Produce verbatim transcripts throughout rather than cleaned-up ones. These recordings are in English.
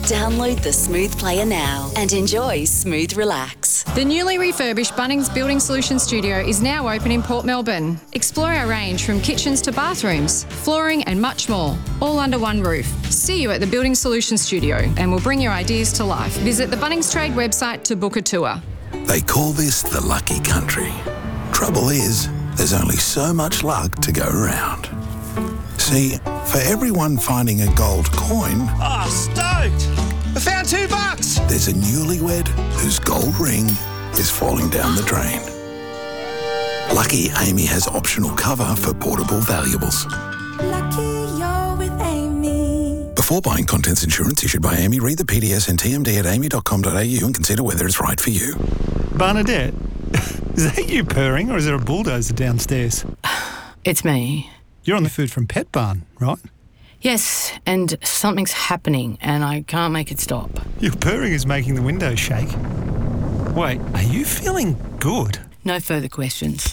Download the Smooth Player now and enjoy Smooth Relax. The newly refurbished Bunnings Building Solutions studio is now open in Port Melbourne. Explore our range from kitchens to bathrooms, flooring and much more, all under one roof. See you at the Building Solutions studio and we'll bring your ideas to life. Visit the Bunnings Trade website to book a tour. They call this the lucky country. Trouble is, there's only so much luck to go around. See, for everyone finding a gold coin... Oh, stoked! I found two bucks! There's a newlywed whose gold ring is falling down the drain. Lucky Amy has optional cover for portable valuables. Lucky you're with Amy. Before buying contents insurance issued by Amy, read the P D S and T M D at amy dot com dot a u and consider whether it's right for you. Bernadette, is that you purring or is there a bulldozer downstairs? It's me. You're on the food from Pet Barn, right? Yes, and something's happening and I can't make it stop. Your purring is making the windows shake. Wait, are you feeling good? No further questions.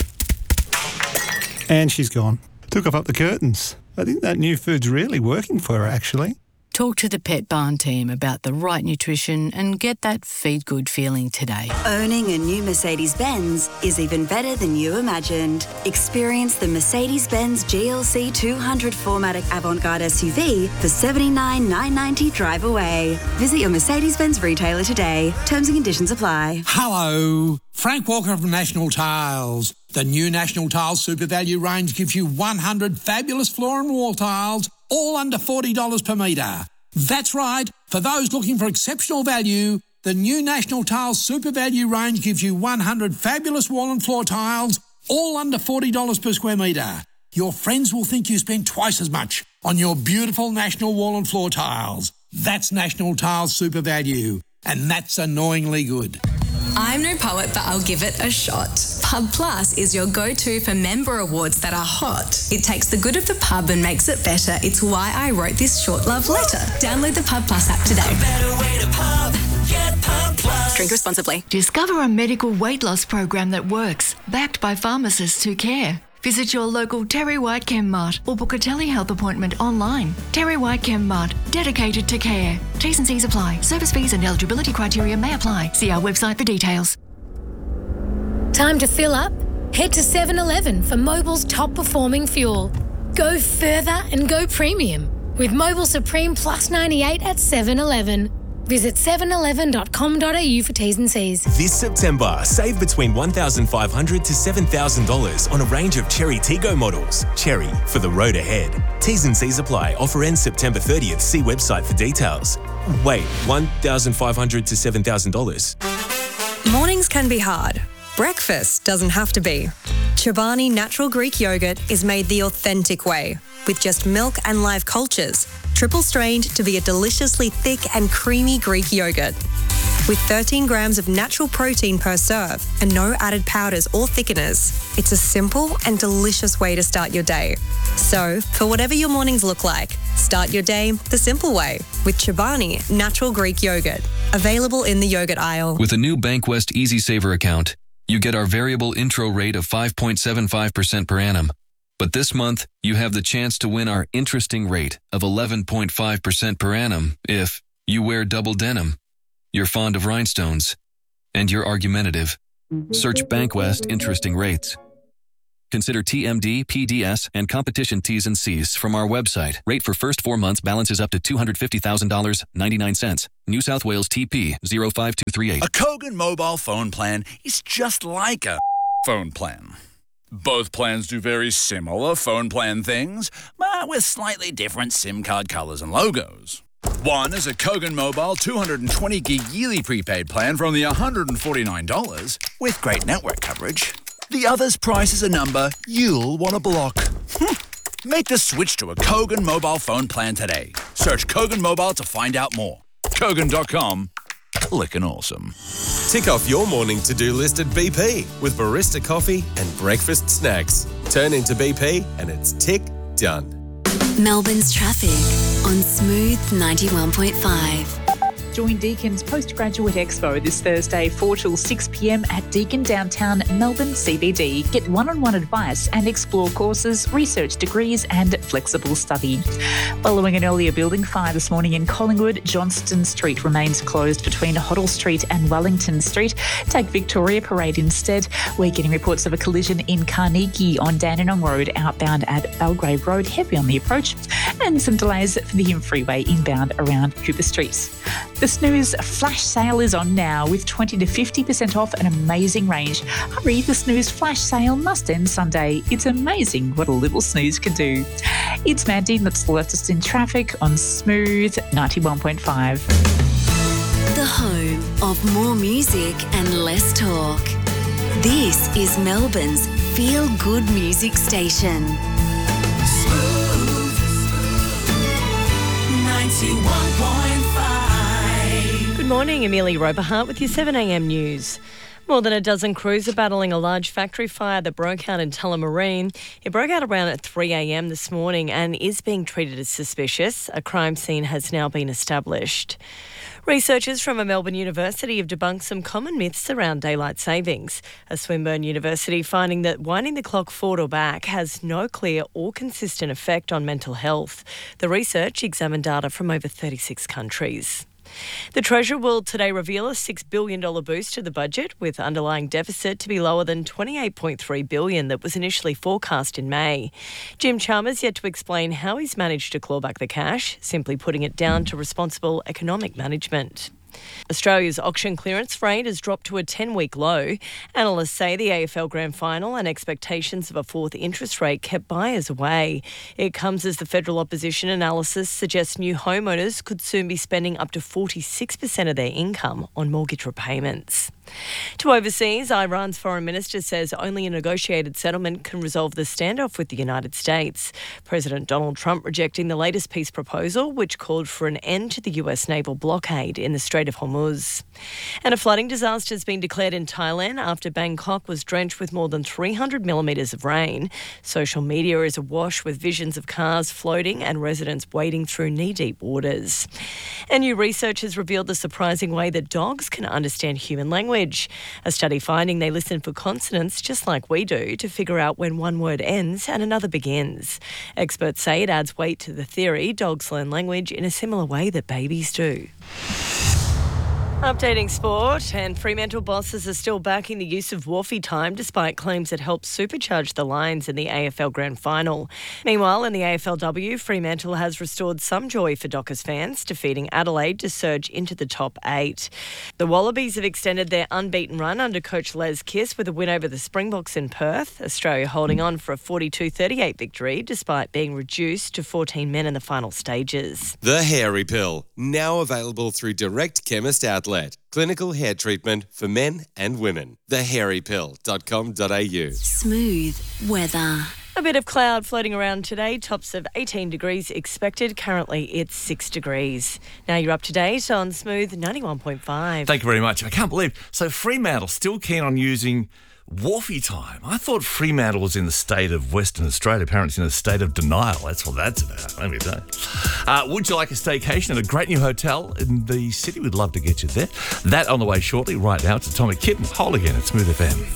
And she's gone. Took off up the curtains. I think that new food's really working for her, actually. Talk to the Pet Barn team about the right nutrition and get that feed good feeling today. Owning a new Mercedes-Benz is even better than you imagined. Experience the Mercedes-Benz G L C two hundred four matic Avant-Garde S U V for seventy-nine thousand nine hundred ninety dollars drive away. Visit your Mercedes-Benz retailer today. Terms and conditions apply. Hello, Frank Walker from National Tiles. The new National Tiles Super Value range gives you one hundred fabulous floor and wall tiles, all under forty dollars per metre. That's right, for those looking for exceptional value, the new National Tiles Super Value range gives you one hundred fabulous wall and floor tiles, all under forty dollars per square metre. Your friends will think you spent twice as much on your beautiful National wall and floor tiles. That's National Tiles Super Value, and that's annoyingly good. I'm no poet, but I'll give it a shot. Pub Plus is your go-to for member awards that are hot. It takes the good of the pub and makes it better. It's why I wrote this short love letter. Download the Pub Plus app today. A better way to pub. Get Pub Plus. Drink responsibly. Discover a medical weight loss program that works, backed by pharmacists who care. Visit your local Terry White Chem Mart or book a telehealth appointment online. Terry White Chem Mart, dedicated to care. T's and C's apply. Service fees and eligibility criteria may apply. See our website for details. Time to fill up? Head to seven eleven for Mobil's top performing fuel. Go further and go premium with Mobil Supreme Plus ninety-eight at seven eleven. Visit seven eleven dot com dot a u for T's and C's. This September, save between one thousand five hundred dollars to seven thousand dollars on a range of Chery Tiggo models. Chery, for the road ahead. T's and C's apply. Offer ends September thirtieth. See website for details. Wait, one thousand five hundred dollars to seven thousand dollars? Mornings can be hard. Breakfast doesn't have to be. Chobani Natural Greek Yogurt is made the authentic way, with just milk and live cultures, triple strained to be a deliciously thick and creamy Greek yogurt. With thirteen grams of natural protein per serve and no added powders or thickeners, it's a simple and delicious way to start your day. So, for whatever your mornings look like, start your day the simple way with Chobani Natural Greek Yogurt. Available in the yogurt aisle. With a new Bankwest Easy Saver account, you get our variable intro rate of five point seven five percent per annum. But this month, you have the chance to win our interesting rate of eleven point five percent per annum if you wear double denim, you're fond of rhinestones, and you're argumentative. Search Bankwest Interesting Rates. Consider T M D, P D S, and competition T's and C's from our website. Rate for first four months balances up to two hundred fifty thousand dollars and ninety-nine cents. New South Wales T P zero five two three eight. A Kogan mobile phone plan is just like a phone plan. Both plans do very similar phone plan things, but with slightly different SIM card colors and logos. One is a Kogan Mobile two hundred twenty gig yearly prepaid plan for only one hundred forty-nine dollars with great network coverage. The other's price is a number you'll want to block. Make the switch to a Kogan mobile phone plan today. Search Kogan Mobile to find out more. Kogan dot com. Clickin' awesome. Tick off your morning to-do list at B P with barista coffee and breakfast snacks. Turn into B P and it's tick done. Melbourne's traffic on Smooth ninety-one point five. Join Deacon's Postgraduate Expo this Thursday, four till six p m at Deakin Downtown, Melbourne C B D. Get one-on-one advice and explore courses, research degrees and flexible study. Following an earlier building fire this morning in Collingwood, Johnston Street remains closed between Hoddle Street and Wellington Street. Take Victoria Parade instead. We're getting reports of a collision in Carnegie on Dandenong Road, outbound at Belgrave Road, heavy on the approach, and some delays for the Hume Freeway inbound around Cooper Street. The Snooze flash sale is on now with twenty to fifty percent off an amazing range. Hurry, the Snooze flash sale must end Sunday. It's amazing what a little snooze can do. It's Mandy, that's the latest in traffic on Smooth ninety-one point five. The home of more music and less talk. This is Melbourne's feel-good music station. Smooth ninety-one point five. Good morning, Amelia Roberhart with your seven a m news. More than a dozen crews are battling a large factory fire that broke out in Tullamarine. It broke out around at three a m this morning and is being treated as suspicious. A crime scene has now been established. Researchers from a Melbourne university have debunked some common myths around daylight savings. A Swinburne University finding that winding the clock forward or back has no clear or consistent effect on mental health. The research examined data from over thirty-six countries. The Treasurer will today reveal a six billion dollars boost to the budget, with underlying deficit to be lower than twenty-eight point three billion dollars that was initially forecast in May. Jim Chalmers yet to explain how he's managed to claw back the cash, simply putting it down to responsible economic management. Australia's auction clearance rate has dropped to a ten-week low. Analysts say the A F L Grand Final and expectations of a fourth interest rate kept buyers away. It comes as the federal opposition analysis suggests new homeowners could soon be spending up to forty-six percent of their income on mortgage repayments. To overseas, Iran's foreign minister says only a negotiated settlement can resolve the standoff with the United States. President Donald Trump rejecting the latest peace proposal, which called for an end to the U S naval blockade in the Strait of Hormuz. And a flooding disaster has been declared in Thailand after Bangkok was drenched with more than three hundred millimetres of rain. Social media is awash with visions of cars floating and residents wading through knee-deep waters. And new research has revealed the surprising way that dogs can understand human language. A study finding they listen for consonants just like we do to figure out when one word ends and another begins. Experts say it adds weight to the theory dogs learn language in a similar way that babies do. Updating sport, and Fremantle bosses are still backing the use of Wharfie time despite claims it helps supercharge the Lions in the A F L Grand Final. Meanwhile, in the A F L W, Fremantle has restored some joy for Dockers fans, defeating Adelaide to surge into the top eight. The Wallabies have extended their unbeaten run under coach Les Kiss with a win over the Springboks in Perth. Australia holding on for a forty-two thirty-eight victory despite being reduced to fourteen men in the final stages. The Hairy Pill, now available through Direct Chemist Outlet. Clinical hair treatment for men and women. the hairy pill dot com dot a u. Smooth weather. A bit of cloud floating around today, tops of eighteen degrees expected. Currently it's six degrees. Now you're up to date on Smooth ninety-one point five. Thank you very much. I can't believe. So Fremantle still keen on using Wharfie time. I thought Fremantle was in the state of Western Australia. Apparently it's in a state of denial. That's what that's about. Maybe don't. Uh, would you like a staycation at a great new hotel in the city? We'd love to get you there. That on the way shortly. Right now, it's Atomic Kitten. Whole again at Smooth F M.